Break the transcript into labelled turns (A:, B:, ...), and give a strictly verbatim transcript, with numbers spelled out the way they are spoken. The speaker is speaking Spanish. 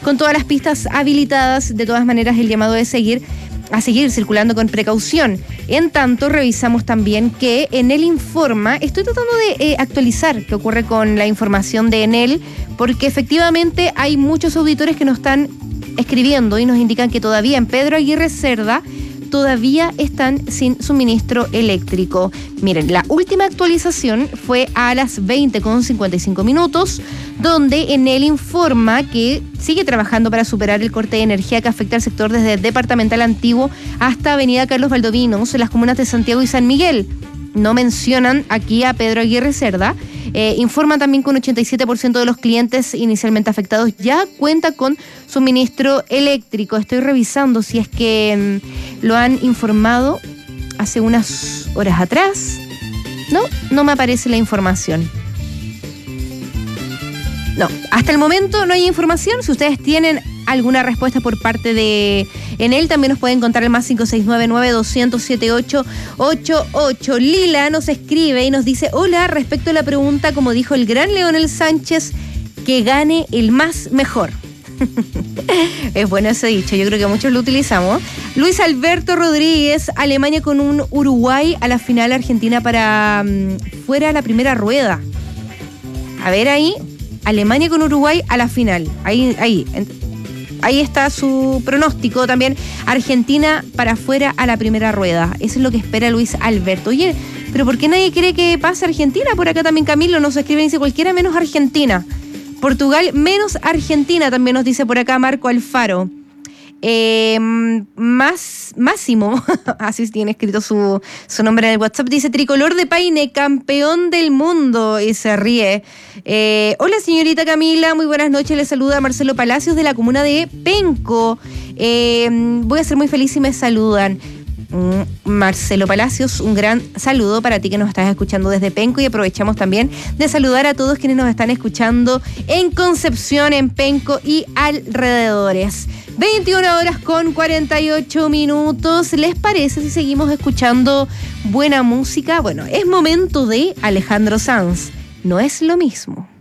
A: con todas las pistas habilitadas. De todas maneras, el llamado es seguir a seguir circulando con precaución. En tanto, revisamos también que Enel informa, estoy tratando de eh, actualizar qué ocurre con la información de Enel, porque efectivamente hay muchos auditores que nos están escribiendo y nos indican que todavía en Pedro Aguirre Cerda todavía están sin suministro eléctrico. Miren, la última actualización fue a las veinte con cincuenta y cinco minutos, donde Enel informa que sigue trabajando para superar el corte de energía que afecta al sector desde Departamental Antiguo hasta Avenida Carlos Valdovinos, en las comunas de Santiago y San Miguel. No mencionan aquí a Pedro Aguirre Cerda. Eh, informan también que un ochenta y siete por ciento de los clientes inicialmente afectados ya cuenta con suministro eléctrico. Estoy revisando si es que mmm, lo han informado hace unas horas atrás. No, no me aparece la información. No, hasta el momento no hay información. Si ustedes tienen alguna respuesta por parte de Enel, también nos pueden contar el más cinco seis nueve nueve dos cero cero siete ocho ocho ocho. Lila nos escribe y nos dice: hola, respecto a la pregunta, como dijo el gran Leonel Sánchez, que gane el más mejor. Es bueno ese dicho, yo creo que muchos lo utilizamos. Luis Alberto Rodríguez: Alemania con un Uruguay a la final, Argentina para um, fuera la primera rueda. A ver ahí, Alemania con Uruguay a la final. Ahí, ahí. Ahí está su pronóstico también. Argentina para afuera a la primera rueda. Eso es lo que espera Luis Alberto. Oye, pero ¿por qué nadie cree que pase Argentina? Por acá también Camilo nos escribe y dice: cualquiera menos Argentina. Portugal menos Argentina, también nos dice por acá Marco Alfaro. Eh, más Máximo, así tiene escrito su, su nombre en el WhatsApp, dice: Tricolor de Paine, campeón del mundo, y se ríe. Eh, hola señorita Camila, muy buenas noches, le saluda Marcelo Palacios de la comuna de Penco. Eh, voy a ser muy feliz si me saludan. Marcelo Palacios, un gran saludo para ti que nos estás escuchando desde Penco, y aprovechamos también de saludar a todos quienes nos están escuchando en Concepción, en Penco y alrededores. veintiuna horas con cuarenta y ocho minutos. ¿Les parece si seguimos escuchando buena música? Bueno, es momento de Alejandro Sanz. No es lo mismo.